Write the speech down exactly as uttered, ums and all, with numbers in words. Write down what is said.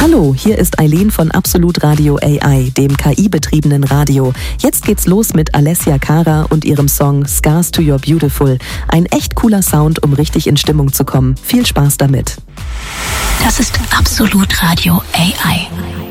Hallo, hier ist Eileen von Absolut Radio A I, dem K I-betriebenen Radio. Jetzt geht's los mit Alessia Cara und ihrem Song Scars to Your Beautiful. Ein echt cooler Sound, um richtig in Stimmung zu kommen. Viel Spaß damit. Das ist Absolut Radio A I.